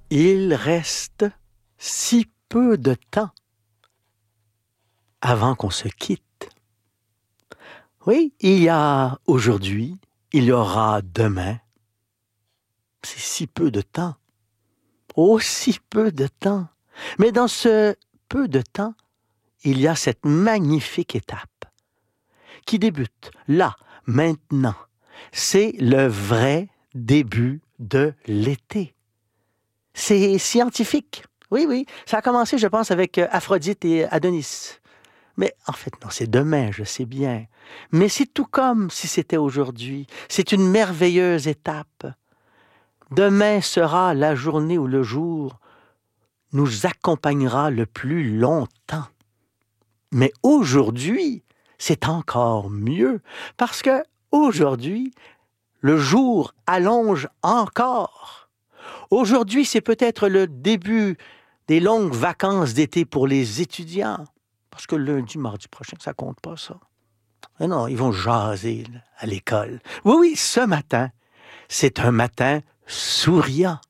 Il reste si peu de temps avant qu'on se quitte. Oui, il y a aujourd'hui, il y aura demain. C'est si peu de temps. Oh, si peu de temps. Mais dans ce peu de temps, il y a cette magnifique étape qui débute là, maintenant. C'est le vrai début de l'été. C'est scientifique. Oui, oui. Ça a commencé, je pense, avec Aphrodite et Adonis. Mais en fait, non, c'est demain, je sais bien. Mais c'est tout comme si c'était aujourd'hui. C'est une merveilleuse étape. Demain sera la journée où le jour nous accompagnera le plus longtemps. Mais aujourd'hui, c'est encore mieux parce que aujourd'hui, le jour allonge encore. Aujourd'hui, c'est peut-être le début des longues vacances d'été pour les étudiants. Parce que lundi, mardi prochain, ça compte pas, ça. Mais non, ils vont jaser là, à l'école. Oui, oui, ce matin, c'est un matin souriant.